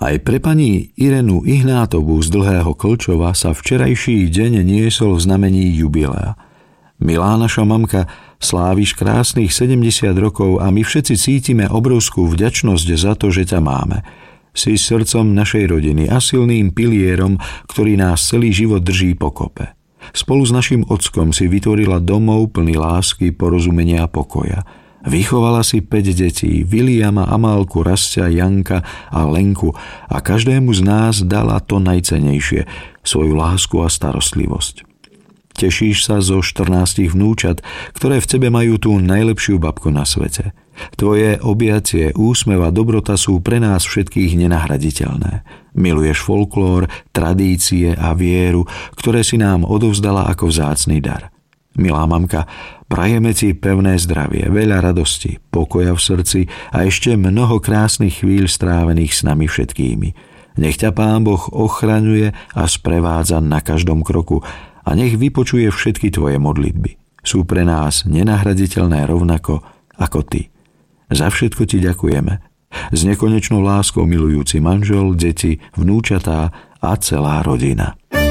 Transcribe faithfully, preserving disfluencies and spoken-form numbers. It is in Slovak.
Aj pre pani Irenu Ihnátovú z Dlhého Klčova sa včerajší deň niesol v znamení jubilea. Milá naša mamka, sláviš krásnych sedemdesiat rokov a my všetci cítime obrovskú vďačnosť za to, že ťa máme. Si srdcom našej rodiny a silným pilierom, ktorý nás celý život drží pokope. Spolu s našim ockom si vytvorila domov plný lásky, porozumenia a pokoja. Vychovala si päť detí, Viliama, Amálku, Rastia, Janka a Lenku a každému z nás dala to najcennejšie, svoju lásku a starostlivosť. Tešíš sa zo štrnástich vnúčat, ktoré v tebe majú tú najlepšiu babku na svete. Tvoje objatie, úsmev a dobrota sú pre nás všetkých nenahraditeľné. Miluješ folklór, tradície a vieru, ktoré si nám odovzdala ako vzácny dar. Milá mamka, prajeme ti pevné zdravie, veľa radosti, pokoja v srdci a ešte mnoho krásnych chvíľ strávených s nami všetkými. Nech ťa Pán Boh ochraňuje a sprevádza na každom kroku a nech vypočuje všetky tvoje modlitby. Sú pre nás nenahraditeľné rovnako ako ty. Za všetko ti ďakujeme. S nekonečnou láskou milujúci manžel, deti, vnúčatá a celá rodina.